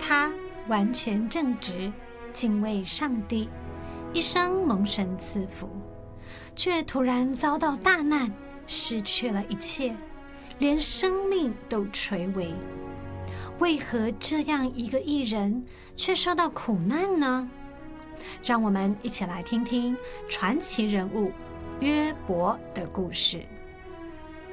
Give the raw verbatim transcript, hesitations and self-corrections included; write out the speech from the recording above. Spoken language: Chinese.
他完全正直，敬畏上帝，一生蒙神赐福，却突然遭到大难，失去了一切，连生命都垂危。为何这样一个义人却受到苦难呢？让我们一起来听听传奇人物约伯的故事。